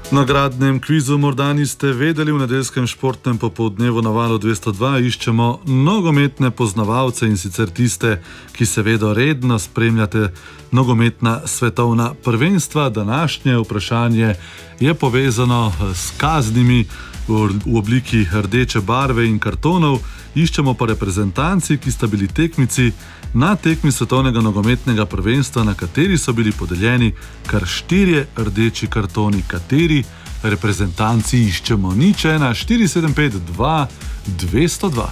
Na gradnem kvizu morda niste vedeli, v nedeljskem športnem popoldnevu na Valu 202 iščemo nogometne poznavalce, in sicer tiste, ki seveda redno spremljate nogometna svetovna prvenstva. Današnje vprašanje je povezano s kaznimi v obliki rdeče barve in kartonov. Iščemo pa reprezentanci, ki sta bili tekmici na tekmi svetovnega nogometnega prvenstva, na kateri so bili podeljeni kar 4 rdeči kartoni. Kateri reprezentanci iščemo? 01 475 2 202.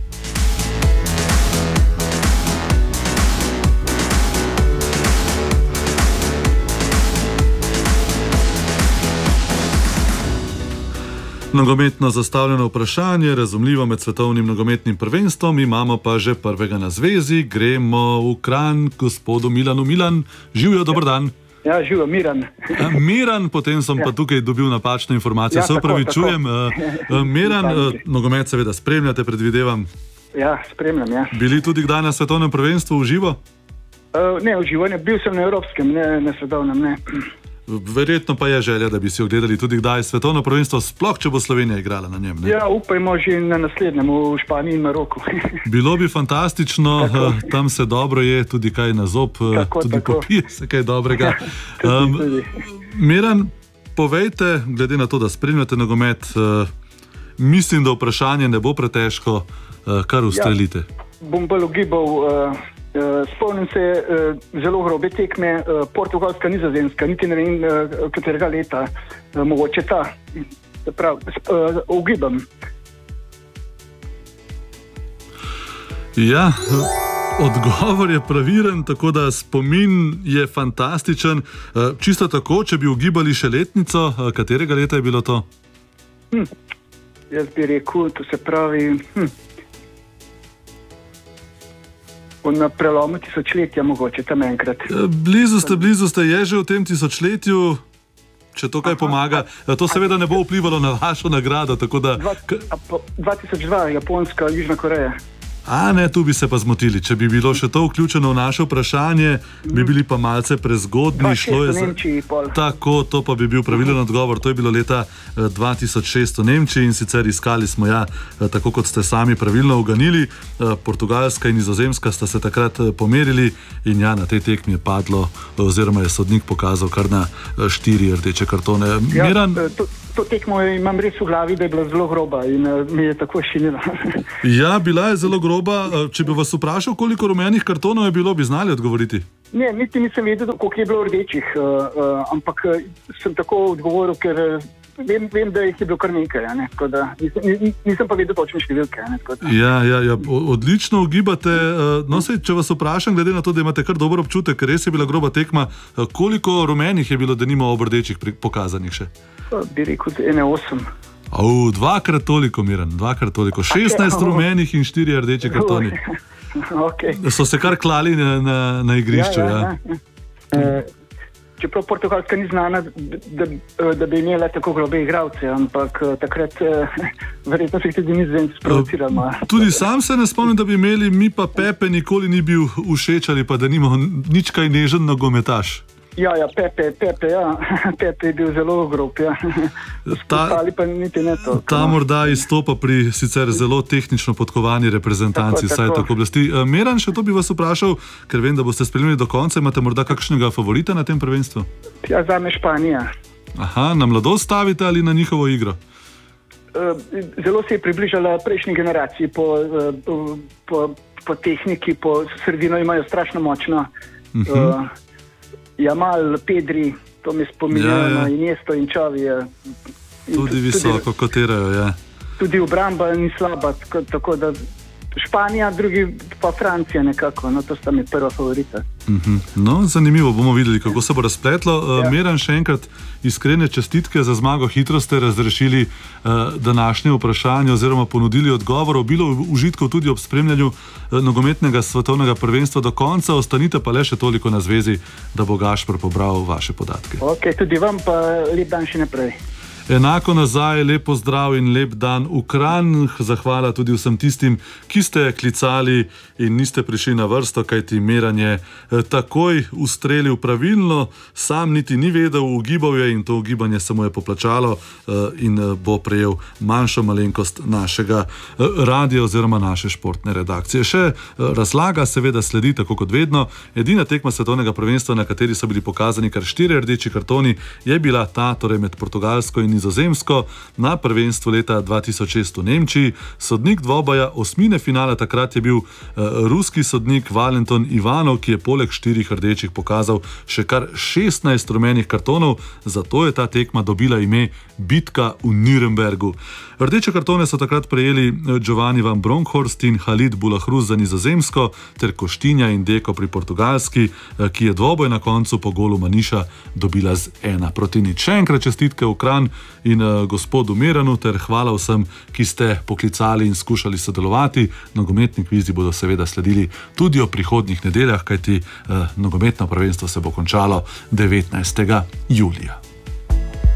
Nogometno zastavljeno vprašanje, razumljivo med svetovnim nogometnim prvenstvom, imamo pa že prvega na zvezi. Gremo v Kranj, gospodu Milanu. Milan, živijo, dober dan. Ja, živijo, Miran. Miran, potem sem pa tukaj dobil napačno informacijo, se opravičujem. Miran, nogomet seveda spremljate, predvidevam. Ja, spremljam, ja. Bili tudi kdaj na svetovnem prvenstvu v živo? Ne, v živo ne, bil sem na evropskem, ne na svetovnem, ne. Verjetno pa je želja, da bi si ogledali tudi kdaj svetovno prvenstvo, sploh če bo Slovenija igrala na njem, ne? Ja, upajmo že na naslednjem, v Španiji in Maroku. Bilo bi fantastično, tam se dobro je, tudi kaj na zob, tudi popije se kaj dobrega. Miran, povejte, glede na to, da spremljate nogomet, mislim, da vprašanje ne bo pretežko, kar ustrelite. Ja, bom bolj ugibal. Spomnim se zelo grobe tekme Portugalska, Nizozemska, niti ne vem katerega leta, mogoče ta, ugibam. Ja, odgovor je pravilen, tako da spomin je fantastičen. Čisto tako, če bi ugibali še letnico, katerega leta je bilo to? Jaz bi rekel, to se pravi... Na prelomu tisočletja mogoče, tam enkrat. Blizu ste, je že v tem tisočletju, če to kaj pomaga. To seveda ne bo vplivalo na vašo nagrado, tako da... 2002, Japonska, Južna Koreja. Ne, tu bi se pa zmotili. Če bi bilo še to vključeno v naše vprašanje, bi bili pa malce prezgodni. 2006 v Nemčiji pol. Tako, to pa bi bil pravilen odgovor. To je bilo leta 2006 v Nemčiji in sicer iskali smo, tako kot ste sami pravilno uganili, Portugalska in Nizozemska sta se takrat pomerili in na tej tekmi je padlo, oziroma je sodnik pokazal kar na 4 rdeče kartone. Miran... To tekmo imam res v glavi, da je bila zelo groba in mi je tako šinila. Ja, bila je zelo groba. Če bi vas vprašal, koliko rumenih kartonov je bilo, bi znali odgovoriti? Ne, niti nisem vedel, koliko je bilo rdečih, ampak sem tako odgovoril, ker vem, da jih je bilo kar nekaj, nisem pa vedel točne številke. Ja, odlično ugibate. No, če vas vprašam, glede na to, da imate kar dober občutek, ker res je bila groba tekma, koliko rumenih je bilo, da nima ob rdečih pokazanih še? Bi rekel, 8. Dvakrat toliko, Miran, dvakrat toliko. 16 rumenih in 4 rdeče kartoni. So se kar klali na igrišču, ja. Čeprav Portugalska ni znana, da bi imela tako grobe igralce, ampak takrat verjetno se jih tudi Nizozemci sprovociramo. Tudi sam se ne spomnim, da bi imeli, mi pa Pepe nikoli ni bil všeč ali pa da nima nič kaj nežen nogometaš. Ja, Pepe je bil zelo grob, ja. Ostali pa niti ne to. Ta morda izstopa pri sicer zelo tehnično podkovani reprezentanci, saj tako oblasti. Miran, še to bi vas vprašal, ker vem, da boste spremljali do konca, imate morda kakšnega favorita na tem prvenstvu? Ja, zame Španija. Na mladost stavite ali na njihovo igro? Zelo se je približala prejšnji generaciji po tehniki, po sredino imajo strašno močno. Jamal, Pedri, to mi spominjajo na Iniesta in Xavi. Tudi visoko kotirajo, ja. Tudi obramba ni slaba, tako da Španija, drugi pa Francija nekako, to sta mi prva favorita. No, zanimivo, bomo videli, kako se bo razpletlo. Miran, še enkrat iskrene čestitke za zmago, hitro ste razrešili današnje vprašanje oziroma ponudili odgovor. Bilo užitkov tudi ob spremljanju nogometnega svetovnega prvenstva do konca. Ostanite pa le še toliko na zvezi, da bo Gašper pobral vaše podatke. Tudi vam pa lep dan še naprej. Enako nazaj, lep pozdrav in lep dan v Kranj. Zahvala tudi vsem tistim, ki ste klicali in niste prišli na vrsto, kajti Meran je takoj ustrelil pravilno, sam niti ni vedel, ugibal je in to ugibanje se mu je poplačalo in bo prejel manjšo malenkost našega radia oziroma naše športne redakcije. Še razlaga seveda sledi, tako kot vedno. Edina tekma svetovnega prvenstva, na kateri so bili pokazani kar 4 rdeči kartoni, je bila ta, torej med Portugalsko in Nizozemsko na prvenstvu leta 2006 v Nemčiji. Sodnik dvoboja osmine finala takrat je bil ruski sodnik Valentin Ivanov, ki je poleg 4 rdečih pokazal še kar 16 rumenih kartonov, zato je ta tekma dobila ime Bitka v Nürnbergu. Rdeče kartone so takrat prejeli Giovanni van Bronckhorst in Khalid Boulahrouz za Nizozemsko ter Koštinja in Deko pri Portugalski, ki je dvoboj na koncu po golu Maniša dobila z 1-0. Še enkrat čestitke v Kranj in gospodu Meranu ter hvala vsem, ki ste poklicali in skušali sodelovati. Nogometni kvizi bodo seveda sledili tudi o prihodnjih nedeljah, kajti nogometno prvenstvo se bo končalo 19. julija.